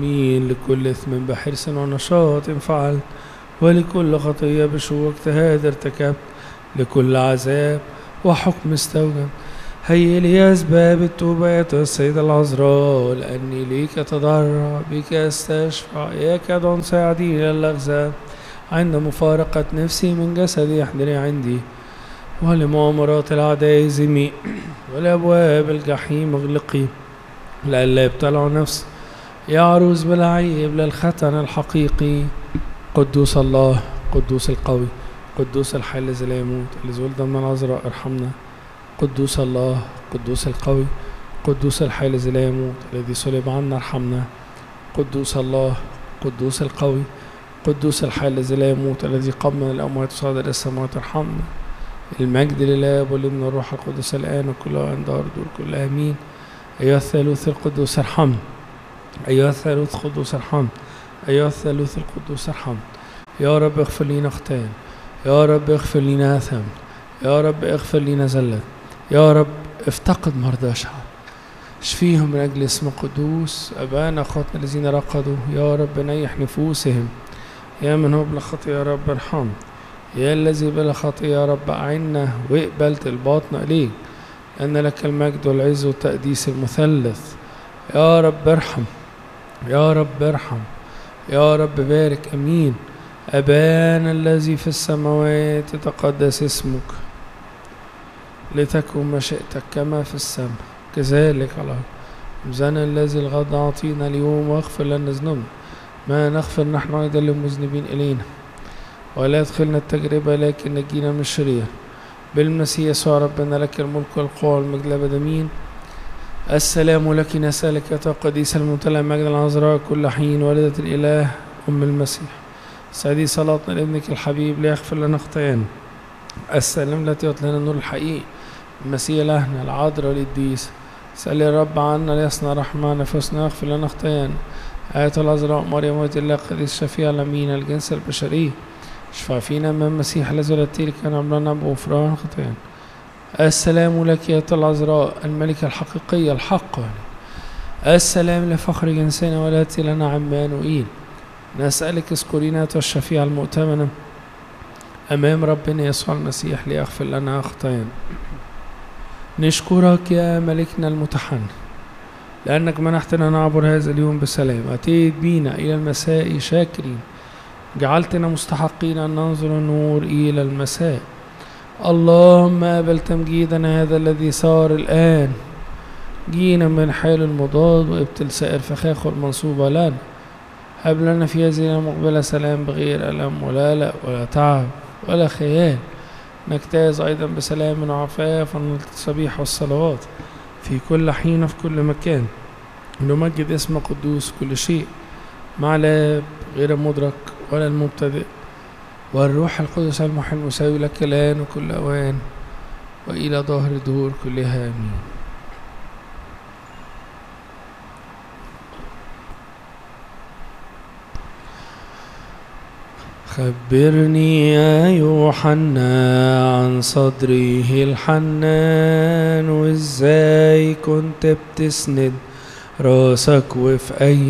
أمين. لكل إثم بحرص ونشاط فعلت، ولكل خطية بشوق واجتهاد ارتكبت، لكل عذاب وحكم استوجب. هيئ لي أسباب التوبة يا السيدة العذراء، لأني ليك أتضرع، بك أستشفع، إياك أدعو ساعدي إلى اللغزة. عند مفارقة نفسي من جسدي احضري عندي، ولمؤامرات الأعداء زمي، ولأبواب الجحيم اغلقي، لئلا يبتلع نفسي يا عروس بلا عيب للختن الحقيقي. قدوس الله، قدوس القوي، قدوس الحي الذي لا يموت، الذي ولد من العذراء ارحمنا. قدوس الله، قدوس القوي، قدوس الحي الذي لا يموت، الذي صلب عنا ارحمنا. قدوس الله، قدوس القوي، قدوس الحي الذي لا يموت، الذي قام من الأموات وصعد إلى السماوات ارحمنا. المجد للآب والابن والروح القدس الآن وكل وعند دور كل آمين. أيها الثالوث القدوس ارحمنا، أيها الثالوث القدوس ارحمنا، أيها الثالوث القدوس ارحمنا. يا رب اغفر لنا خطايانا، يا رب اغفر لنا آثامنا، يا رب اغفر لنا زلات، يا رب افتقد مرضى شعب، اشفيهم من أجل اسم قدوس. أبانا أخواتنا الذين رقدوا، يا رب نيح نفوسهم. يا من هو بلا خطية يا رب ارحم، يا الذي بلا خطية يا رب أعنا، وقبلت الباطن إليك، لأن لك المجد والعز والتقديس المثلث. يا رب ارحم، يا رب ارحم، يا رب بارك. أمين. أبانا الذي في السماوات يتقدس اسمك، لتكن مشيئتك كما في السماء كذلك على الأرض. خبزنا الذي الغد أعطينا اليوم، واغفر لنا ذنوبنا ما نغفر نحن أيضا للمذنبين إلينا، ولا يدخلنا التجربة لكن نجينا من الشرير. بالمسيح يسوع ربنا لك الملك والقوة والمجد لأبد آمين. السلام لك نسألك يا قديسة الممتلئة مجد العذراء كل حين، والدة الإله أم المسيح. سعدي صلاتنا لابنك الحبيب ليغفر لنا خطايانا. السلام التي يعطي لنا النور الحقيقي المسيح لهنا العذراء القديسة. سأل يا رب عنا ليصنع رحمة نفوسنا، يغفر لنا خطايانا. آية العذراء مريم ولد الله قديس شفيع الأمين الجنس البشرية، اشفع فينا من المسيح الذي ولدته لكي نعمل لنا بغفران خطايانا. السلام لك يا العذراء الملكة الحقيقية الحق. السلام لفخر جنسنا ولدتي لنا عمانوئيل. نسألك اذكرينا الشفيعة المؤتمنة أمام ربنا يسوع المسيح ليغفر لنا خطايانا. نشكرك يا ملكنا المتحنن لأنك منحتنا نعبر هذا اليوم بسلام، أتيت بينا إلى المساء شاكرين، جعلتنا مستحقين أن ننظر النور إلى المساء. اللهم قبل تمجيدنا هذا الذي صار الآن، جينا من حال المضاد وابتل سائر فخاخ المنصوبة لنا. هب لنا في هذه المقبلة سلام بغير ألم ولا لا ولا تعب ولا خيال، نجتاز أيضا بسلام وعفاف والتصبيح والصلوات في كل حين وفي كل مكان. نمجد اسم قدوس كل شيء مع لا غير المدرك ولا المبتدئ، والروح القدس المحيي المساوي لك الآن وكل أوان وإلى ظهر الدهور كلها آمين. خبرني يا يوحنا عن صدره الحنان، وازاي كنت بتسند راسك وفي أي